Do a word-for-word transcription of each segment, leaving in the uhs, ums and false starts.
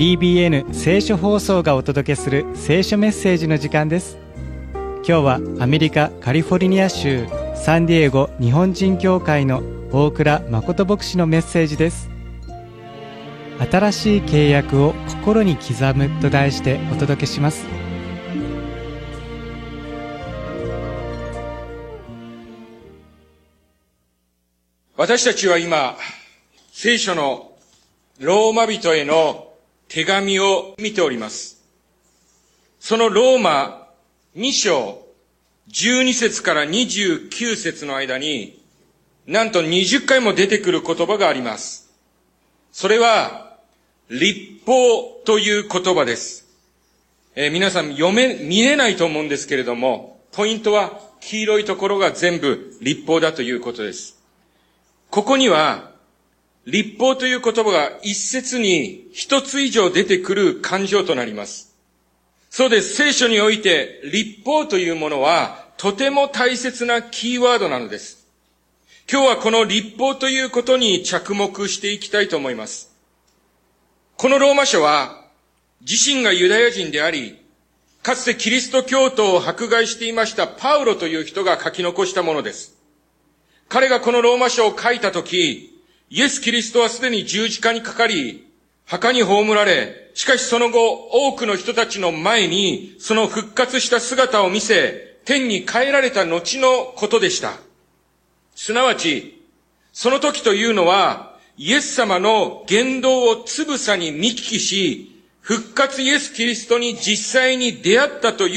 ビービーエヌ 聖書放送がお届けする聖書メッセージの時間です。今日はアメリカカリフォルニア州サンディエゴ日本人教会の大倉誠牧師のメッセージです。新しい契約を心に刻むと題してお届けします。 私たちは今、聖書のローマ人への手紙を見ております。そのローマに章じゅうに節からにじゅうきゅう節の間に、なんとにじゅっかいも出てくる言葉があります。それは、律法という言葉です。えー、皆さん読め、見えないと思うんですけれども、ポイントは黄色いところが全部律法だということです。ここには、律法という言葉が一節に一つ以上出てくる感情となります。そうです。聖書において律法というものはとても大切なキーワードなのです。今日はこの律法ということに着目していきたいと思います。このローマ書は自身がユダヤ人であり、かつてキリスト教徒を迫害していましたパウロという人が書き残したものです。彼がこのローマ書を書いたとき、イエス・キリストはすでに十字架にかかり、墓に葬られ、しかしその後、多くの人たちの前に、その復活した姿を見せ、天に帰られた後のことでした。すなわち、その時というのは、イエス様の言動をつぶさに見聞きし、復活イエス・キリストに実際に出会ったという、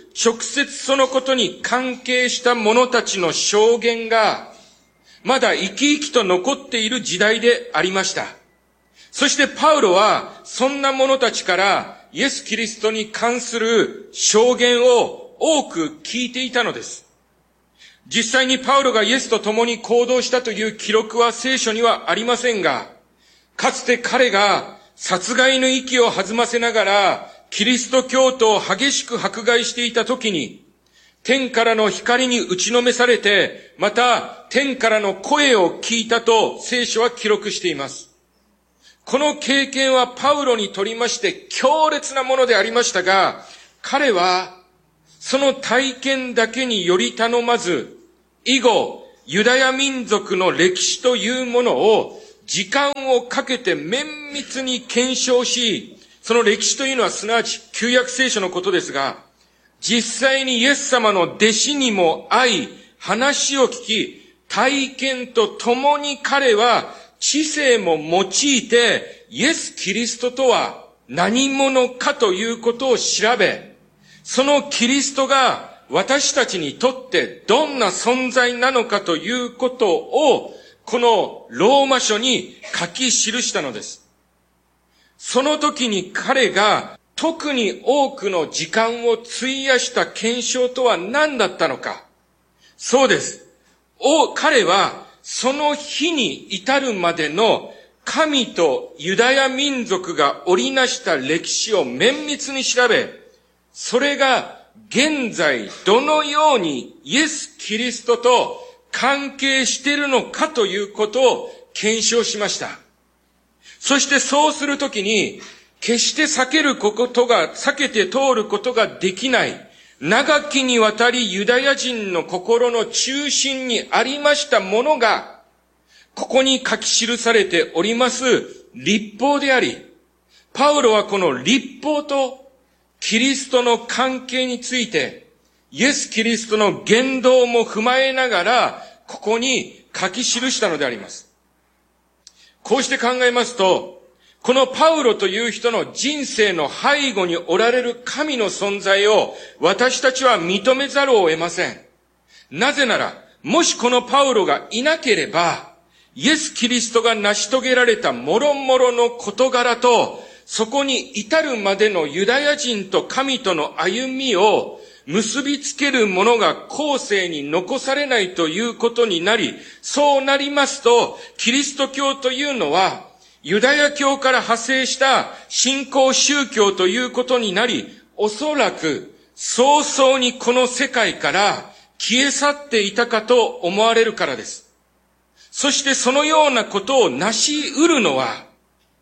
直接そのことに関係した者たちの証言が、まだ生き生きと残っている時代でありました。そしてパウロはそんな者たちからイエス・キリストに関する証言を多く聞いていたのです。実際にパウロがイエスと共に行動したという記録は聖書にはありませんが、かつて彼が殺害の息を弾ませながらキリスト教徒を激しく迫害していた時に、天からの光に打ちのめされて、また天からの声を聞いたと聖書は記録しています。この経験はパウロにとりまして強烈なものでありましたが、彼はその体験だけにより頼まず、以後ユダヤ民族の歴史というものを時間をかけて綿密に検証し、その歴史というのはすなわち旧約聖書のことですが、実際にイエス様の弟子にも会い、話を聞き、体験とともに彼は知性も用いて、イエス・キリストとは何者かということを調べ、そのキリストが私たちにとってどんな存在なのかということを、このローマ書に書き記したのです。その時に彼が特に多くの時間を費やした検証とは何だったのか。そうです。お、彼はその日に至るまでの神とユダヤ民族が織りなした歴史を綿密に調べ、それが現在どのようにイエス・キリストと関係しているのかということを検証しました。そしてそうするときに、決して避けることが、避けて通ることができない、長きにわたりユダヤ人の心の中心にありましたものが、ここに書き記されております律法であり、パウロはこの律法とキリストの関係について、イエス・キリストの言動も踏まえながら、ここに書き記したのであります。こうして考えますと、このパウロという人の人生の背後におられる神の存在を私たちは認めざるを得ません。なぜなら、もしこのパウロがいなければ、イエス・キリストが成し遂げられた諸々の事柄と、そこに至るまでのユダヤ人と神との歩みを結びつけるものが後世に残されないということになり、そうなりますと、キリスト教というのは、ユダヤ教から派生した信仰宗教ということになり、おそらく早々にこの世界から消え去っていたかと思われるからです。そしてそのようなことを成し得るのは、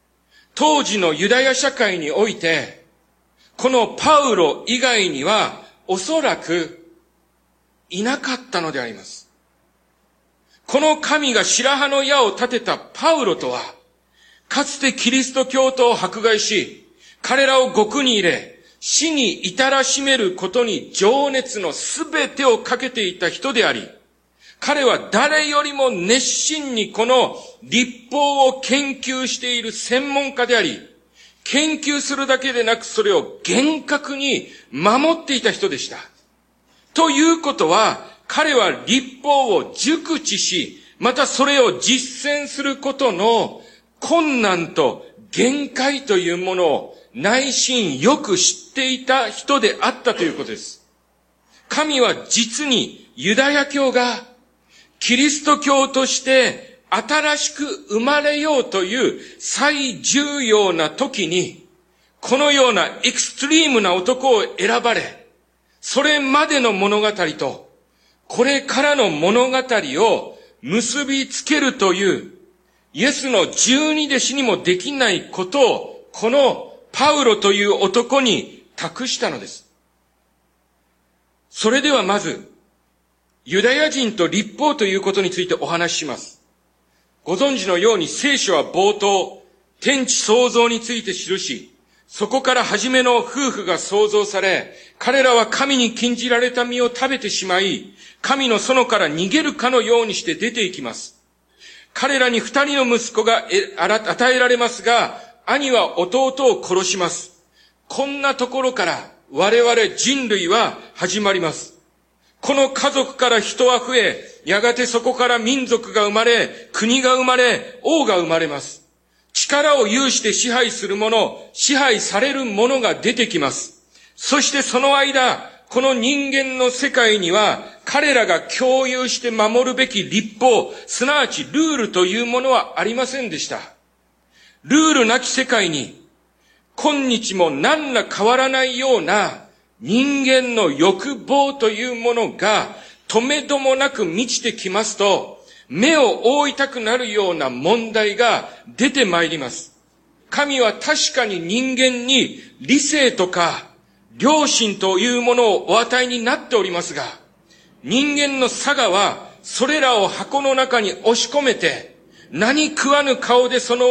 当時のユダヤ社会において、このパウロ以外にはおそらくいなかったのであります。この神が白羽の矢を立てたパウロとは、かつてキリスト教徒を迫害し、彼らを獄に入れ、死に至らしめることに情熱のすべてをかけていた人であり、彼は誰よりも熱心にこの律法を研究している専門家であり、研究するだけでなくそれを厳格に守っていた人でした。ということは、彼は律法を熟知し、またそれを実践することの困難と限界というものを内心よく知っていた人であったということです。神は実にユダヤ教がキリスト教として新しく生まれようという最重要な時に、このようなエクストリームな男を選ばれ、それまでの物語とこれからの物語を結びつけるというイエスの十二弟子にもできないことをこのパウロという男に託したのです。それではまず、ユダヤ人と律法ということについてお話しします。ご存知のように聖書は冒頭、天地創造について記し、そこから初めの夫婦が創造され、彼らは神に禁じられた実を食べてしまい、神の園から逃げるかのようにして出ていきます。彼らに二人の息子が与えられますが、兄は弟を殺します。こんなところから我々人類は始まります。この家族から人は増え、やがてそこから民族が生まれ、国が生まれ、王が生まれます。力を有して支配する者、支配される者が出てきます。そしてその間、この人間の世界には、彼らが共有して守るべき律法、すなわちルールというものはありませんでした。ルールなき世界に、今日も何ら変わらないような人間の欲望というものが止めどもなく満ちてきますと、目を覆いたくなるような問題が出てまいります。神は確かに人間に理性とか良心というものをお与えになっておりますが、人間の性はそれらを箱の中に押し込めて、何食わぬ顔でその